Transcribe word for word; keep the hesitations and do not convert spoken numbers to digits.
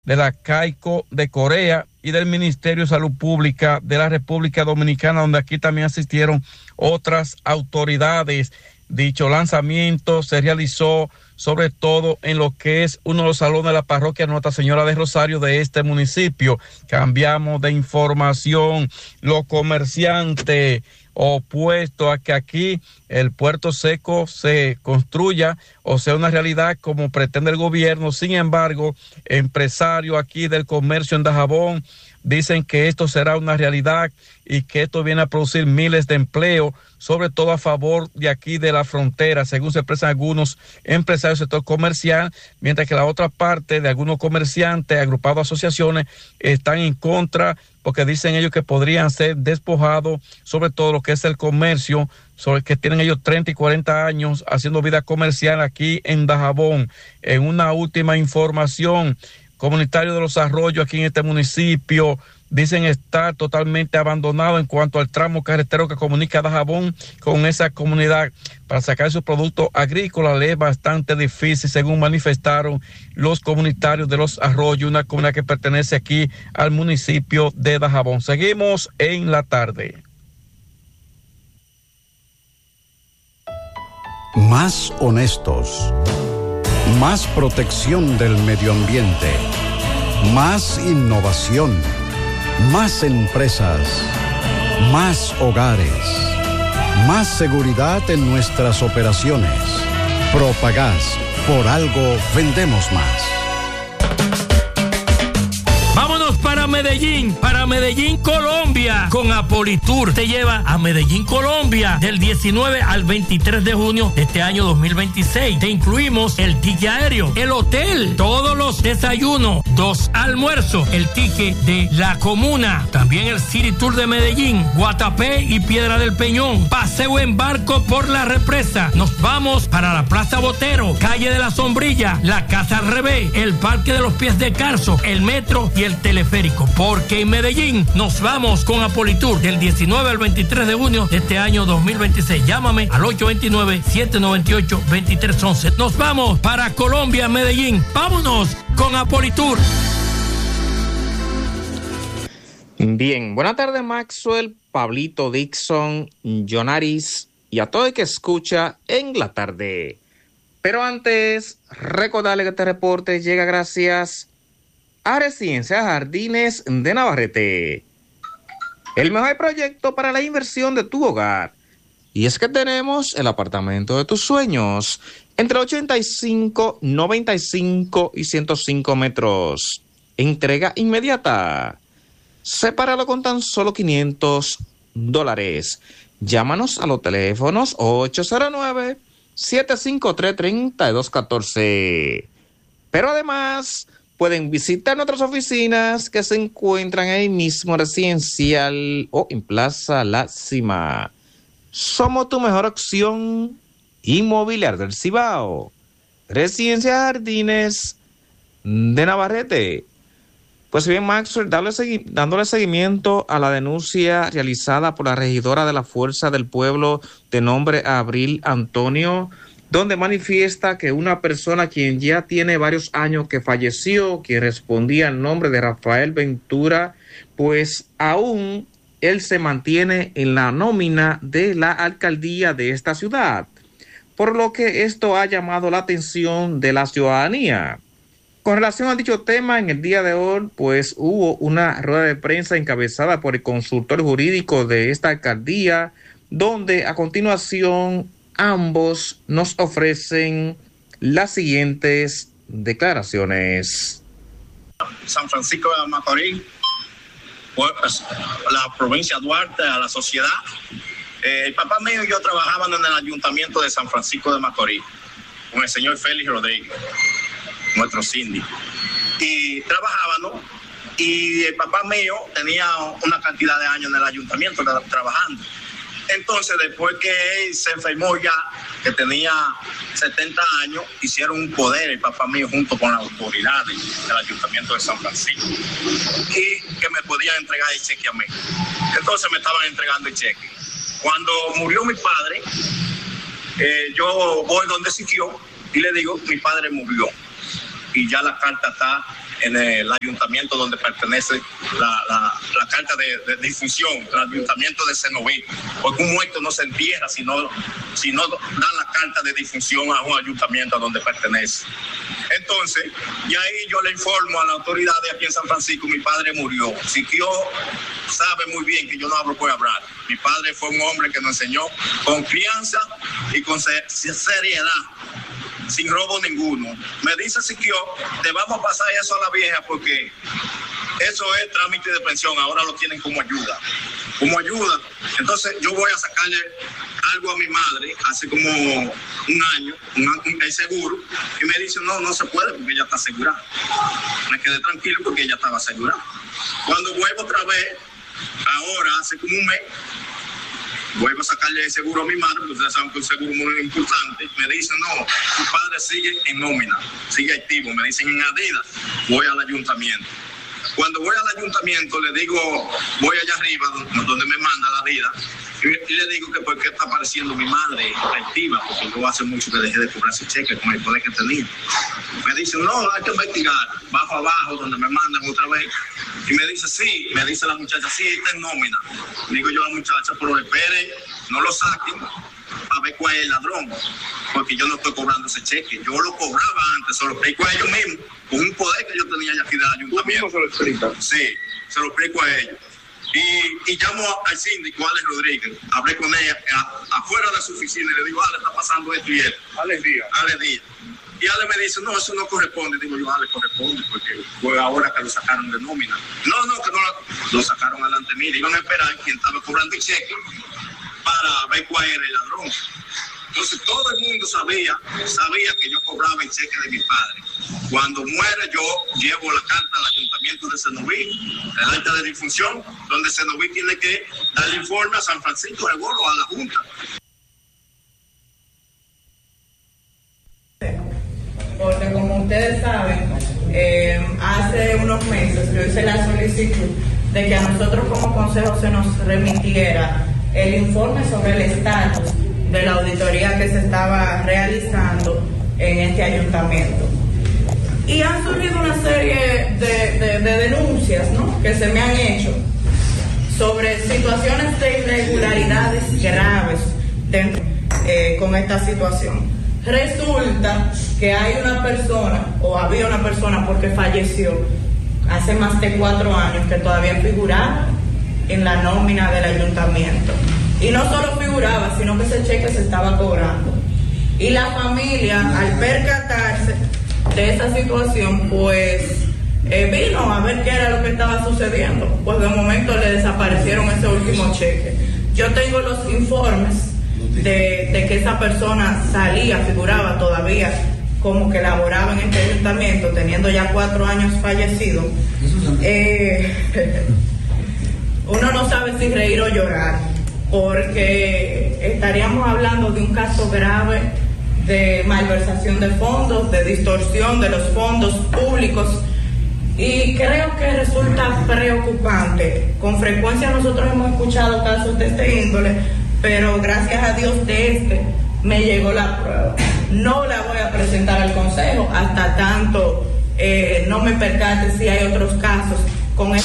de la Caico de Corea y del Ministerio de Salud Pública de la República Dominicana, donde aquí también asistieron otras autoridades. Dicho lanzamiento se realizó sobre todo en lo que es uno de los salones de la parroquia Nuestra Señora de Rosario de este municipio. Cambiamos de información. Los comerciantes opuestos a que aquí el puerto seco se construya o sea una realidad como pretende el gobierno. Sin embargo, empresarios aquí del comercio en Dajabón dicen que esto será una realidad y que esto viene a producir miles de empleos, sobre todo a favor de aquí de la frontera, según se expresan algunos empresarios del sector comercial, mientras que la otra parte de algunos comerciantes agrupados a asociaciones están en contra, porque dicen ellos que podrían ser despojados, sobre todo lo que es el comercio, sobre que tienen ellos treinta y cuarenta años haciendo vida comercial aquí en Dajabón. En una última información, comunitarios de Los Arroyos aquí en este municipio dicen estar totalmente abandonados en cuanto al tramo carretero que comunica Dajabón con esa comunidad. Para sacar sus productos agrícolas le es bastante difícil, según manifestaron los comunitarios de Los Arroyos, una comunidad que pertenece aquí al municipio de Dajabón. Seguimos en la tarde. Más honestos, más protección del medio ambiente, más innovación, más empresas, más hogares, más seguridad en nuestras operaciones. Propagás, por algo vendemos más. Vámonos para Medellín, para Medellín, Colombia, con Apolitour. Te lleva a Medellín, Colombia, del diecinueve al veintitrés de junio de este año dos mil veintiséis. Te incluimos el ticket aéreo, el hotel, todos los desayunos, dos almuerzos, el ticket de la comuna, también el City Tour de Medellín, Guatapé y Piedra del Peñón, paseo en barco por la represa. Nos vamos para la Plaza Botero, calle de la Sombrilla, la Casa al Revés, el Parque de los Pies de Carso, el metro y el teleférico, porque en Medellín nos vamos con Apolitour del diecinueve al veintitrés de junio de este año dos mil veintiséis. Llámame al ocho dos nueve, siete nueve ocho, dos tres uno uno. Nos vamos para Colombia, Medellín. Vámonos con Apolitour. Bien, buenas tardes, Maxwell, Pablito, Dixon, Jonaris y a todo el que escucha en la tarde. Pero antes, recordarle que este reporte llega gracias a Residencia Jardines de Navarrete, el mejor proyecto para la inversión de tu hogar. Y es que tenemos el apartamento de tus sueños, entre ochenta y cinco, noventa y cinco y ciento cinco metros. Entrega inmediata. Sepáralo con tan solo quinientos dólares. Llámanos a los teléfonos ocho cero nueve, siete cinco tres, tres dos uno cuatro. Pero además pueden visitar nuestras oficinas que se encuentran ahí mismo, Residencial o en Plaza La Cima. Somos tu mejor opción inmobiliaria del Cibao. Residencia Jardines de Navarrete. Pues bien, Maxwell, dándole, segui- dándole seguimiento a la denuncia realizada por la regidora de la Fuerza del Pueblo de nombre Abril Antonio, donde manifiesta que una persona quien ya tiene varios años que falleció, quien respondía al nombre de Rafael Ventura, pues aún él se mantiene en la nómina de la alcaldía de esta ciudad, por lo que esto ha llamado la atención de la ciudadanía. Con relación a dicho tema, en el día de hoy, pues hubo una rueda de prensa encabezada por el consultor jurídico de esta alcaldía, donde a continuación ambos nos ofrecen las siguientes declaraciones. San Francisco de Macorís, pues, la provincia de Duarte, a la sociedad. Eh, el papá mío y yo trabajaban en el ayuntamiento de San Francisco de Macorís con el señor Félix Rodríguez, nuestro síndico. Y trabajábamos, y el papá mío tenía una cantidad de años en el ayuntamiento trabajando. Entonces, después que él se enfermó ya, que tenía setenta años, hicieron un poder el papá mío junto con las autoridades del Ayuntamiento de San Francisco y que me podían entregar el cheque a mí. Entonces me estaban entregando el cheque. Cuando murió mi padre, eh, yo voy donde Siquio y le digo, mi padre murió y ya la carta está en el ayuntamiento donde pertenece la, la, la carta de, de difusión, el ayuntamiento de Cenoví, porque un muerto no se entierra si no, si no dan la carta de difusión a un ayuntamiento a donde pertenece. Entonces, y ahí yo le informo a la autoridad de aquí en San Francisco, mi padre murió. Siquio sabe muy bien que yo no hablo por hablar. Mi padre fue un hombre que nos enseñó con crianza y con seriedad, sin robo ninguno. Me dice Siquio, te vamos a pasar eso a la vieja porque eso es trámite de pensión, ahora lo tienen como ayuda. Como ayuda. Entonces yo voy a sacarle algo a mi madre hace como un año, un, un, el seguro, y me dice, no, no se puede porque ella está asegurada. Me quedé tranquilo porque ella estaba asegurada. Cuando vuelvo otra vez, ahora hace como un mes, vuelvo a sacarle el seguro a mi madre, porque ustedes saben que es un seguro muy importante. Me dicen, no, tu padre sigue en nómina, sigue activo. Me dicen en Adidas, voy al ayuntamiento. Cuando voy al ayuntamiento, le digo, voy allá arriba, donde me manda la vida, y le digo que por qué está apareciendo mi madre activa, porque yo hace mucho que dejé de cobrar ese cheque con el poder que tenía. Me dicen, no, hay que investigar, bajo abajo, donde me mandan otra vez. Y me dice, sí, me dice la muchacha, sí, está en nómina. Digo yo a la muchacha, pero esperen, no lo saquen, para ver cuál es el ladrón, porque yo no estoy cobrando ese cheque. Yo lo cobraba antes, se lo explico a ellos mismos, con un poder que yo tenía ya aquí del ayuntamiento. ¿Tú mismo se lo explicas? Sí, se lo explico a ellos. Y, y llamo al síndico, Alex Rodríguez, hablé con ella a, afuera de su oficina y le digo, Ale, está pasando esto y esto. Alex Díaz. Alex Díaz. Y Ale me dice, no, eso no corresponde. Digo yo, Ale, corresponde, porque fue ahora que lo sacaron de nómina. No, no, que no lo, lo sacaron adelante mí. Iban a esperar quien estaba cobrando el cheque para ver cuál era el ladrón. Entonces todo el mundo sabía, sabía que yo cobraba el cheque de mi padre. Cuando muere yo llevo la carta al ayuntamiento de Cenoví, el acta de difusión, donde Cenoví tiene que darle informe a San Francisco de Goro, a la Junta. Porque como ustedes saben, eh, hace unos meses yo hice la solicitud de que a nosotros como consejo se nos remitiera el informe sobre el estatus de la auditoría que se estaba realizando en este ayuntamiento. Y han surgido una serie de, de, de denuncias, ¿no?, que se me han hecho sobre situaciones de irregularidades graves de, eh, con esta situación. Resulta que hay una persona, o había una persona porque falleció hace más de cuatro años, que todavía figuraba en la nómina del ayuntamiento. Y no solo figuraba, sino que ese cheque se estaba cobrando. Y la familia, al percatarse de esa situación, pues eh, vino a ver qué era lo que estaba sucediendo. Pues de momento le desaparecieron ese último cheque. Yo tengo los informes de, de que esa persona salía, figuraba todavía como que laboraba en este ayuntamiento, teniendo ya cuatro años fallecido. Eh, uno no sabe si reír o llorar, porque estaríamos hablando de un caso grave de malversación de fondos, de distorsión de los fondos públicos, y creo que resulta preocupante. Con frecuencia nosotros hemos escuchado casos de este índole, pero gracias a Dios de este me llegó la prueba. No la voy a presentar al consejo hasta tanto eh, no me percate si hay otros casos con